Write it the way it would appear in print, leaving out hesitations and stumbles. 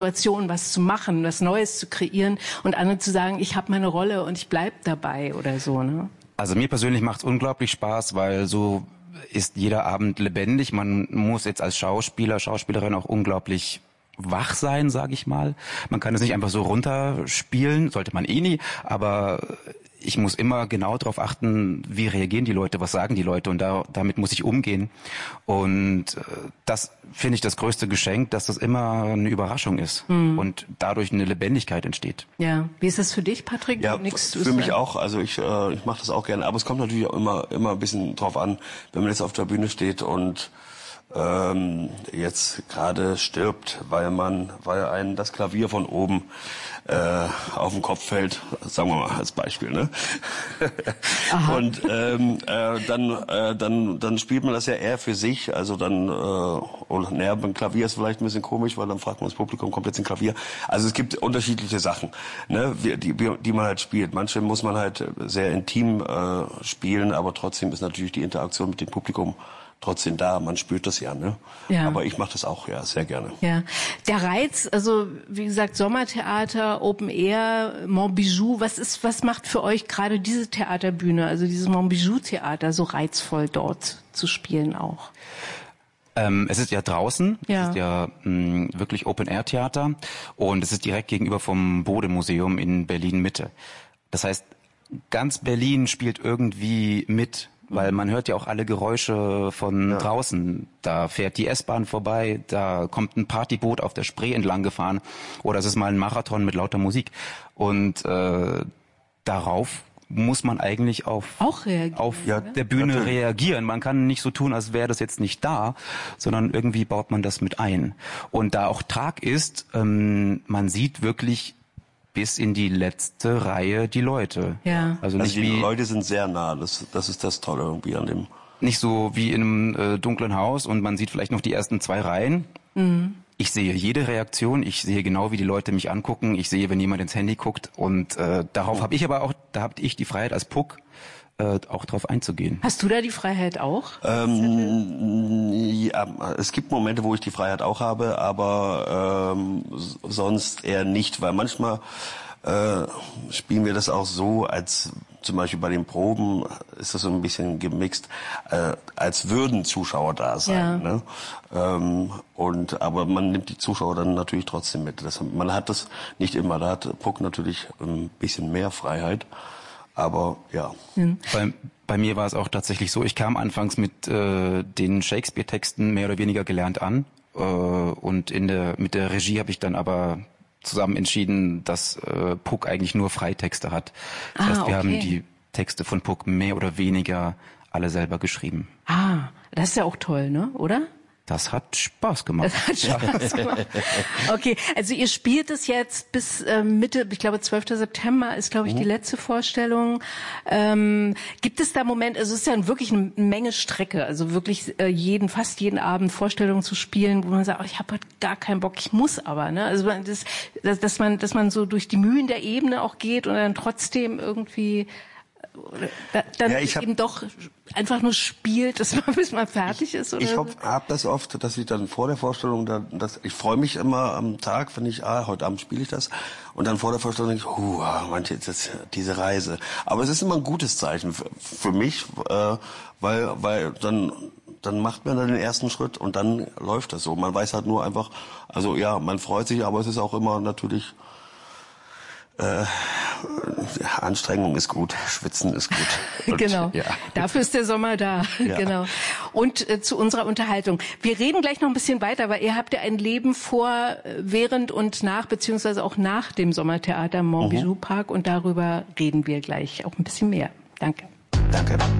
Situation, was zu machen, was Neues zu kreieren und andere zu sagen, ich habe meine Rolle und ich bleib dabei oder so, ne? Also mir persönlich macht es unglaublich Spaß, weil so ist jeder Abend lebendig. Man muss jetzt als Schauspieler, Schauspielerin auch unglaublich wach sein, sage ich mal. Man kann es nicht einfach so runterspielen, sollte man eh nie, aber ich muss immer genau darauf achten, wie reagieren die Leute, was sagen die Leute, und damit muss ich umgehen. Und das finde ich das größte Geschenk, dass das immer eine Überraschung ist und dadurch eine Lebendigkeit entsteht. Ja, wie ist das für dich, Patrick? Ja, für mich auch. Also ich mache das auch gerne, aber es kommt natürlich auch immer ein bisschen drauf an, wenn man jetzt auf der Bühne steht und jetzt gerade stirbt, weil einem das Klavier von oben auf den Kopf fällt, sagen wir mal als Beispiel, ne? Und dann spielt man das ja eher für sich, also dann und naja, beim Klavier ist vielleicht ein bisschen komisch, weil dann fragt man das Publikum, kommt jetzt ein Klavier. Also es gibt unterschiedliche Sachen, ne, die man halt spielt. Manche muss man halt sehr intim spielen, aber trotzdem ist natürlich die Interaktion mit dem Publikum trotzdem da, man spürt das ja, ne? Ja. Aber ich mache das auch, ja, sehr gerne. Ja, der Reiz, also wie gesagt, Sommertheater, Open Air, Montbijou, was macht für euch gerade diese Theaterbühne, also dieses Montbijou-Theater so reizvoll dort zu spielen auch? Es ist ja draußen, es ist ja wirklich Open-Air-Theater und es ist direkt gegenüber vom Bode-Museum in Berlin-Mitte. Das heißt, ganz Berlin spielt irgendwie mit, weil man hört ja auch alle Geräusche von draußen. Da fährt die S-Bahn vorbei, da kommt ein Partyboot auf der Spree entlang gefahren oder es ist mal ein Marathon mit lauter Musik. Und darauf muss man eigentlich auf der Bühne reagieren. Man kann nicht so tun, als wäre das jetzt nicht da, sondern irgendwie baut man das mit ein. Und da auch Tag ist, man sieht wirklich bis in die letzte Reihe die Leute. Ja. Also die Leute sind sehr nah, das ist das Tolle irgendwie an dem. Nicht so wie in einem dunklen Haus und man sieht vielleicht noch die ersten 2 Reihen. Mhm. Ich sehe jede Reaktion, ich sehe genau, wie die Leute mich angucken, ich sehe, wenn jemand ins Handy guckt und darauf habe ich aber auch, da habe ich die Freiheit als Puck, auch drauf einzugehen. Hast du da die Freiheit auch? Ja, es gibt Momente, wo ich die Freiheit auch habe, aber sonst eher nicht, weil manchmal spielen wir das auch so, als zum Beispiel bei den Proben ist das so ein bisschen gemixt, als würden Zuschauer da sein. Ja. Ne? Aber man nimmt die Zuschauer dann natürlich trotzdem mit. Man hat das nicht immer, da hat Puck natürlich ein bisschen mehr Freiheit. Aber ja. Bei mir war es auch tatsächlich so, ich kam anfangs mit den Shakespeare-Texten mehr oder weniger gelernt an und mit der Regie habe ich dann aber zusammen entschieden, dass Puck eigentlich nur Freitexte hat. Das heißt, wir haben die Texte von Puck mehr oder weniger alle selber geschrieben. Das ist ja auch toll, ne? Oder? Das hat Spaß gemacht. Okay, also ihr spielt es jetzt bis Mitte, ich glaube 12. September ist, glaube ich, die letzte Vorstellung. Gibt es da Momente, also es ist ja wirklich eine Menge Strecke, also wirklich fast jeden Abend Vorstellungen zu spielen, wo man sagt, ich habe halt gar keinen Bock, ich muss aber, ne? Also dass man so durch die Mühen der Ebene auch geht und dann trotzdem irgendwie eben doch einfach nur spielt, bis man fertig ist. Oder ich hab das oft, dass ich dann vor der Vorstellung, ich freue mich immer am Tag, wenn ich, heute Abend spiele ich das, und dann vor der Vorstellung denke ich, manche jetzt diese Reise. Aber es ist immer ein gutes Zeichen für mich, weil dann macht man dann den ersten Schritt und dann läuft das so. Man weiß halt nur einfach, also ja, man freut sich, aber es ist auch immer natürlich Anstrengung ist gut, Schwitzen ist gut. Und, genau, dafür ist der Sommer da. Ja. Genau. Und zu unserer Unterhaltung. Wir reden gleich noch ein bisschen weiter, weil ihr habt ja ein Leben vor, während und nach, beziehungsweise auch nach dem Sommertheater im Montbijou Park und darüber reden wir gleich auch ein bisschen mehr. Danke. Danke.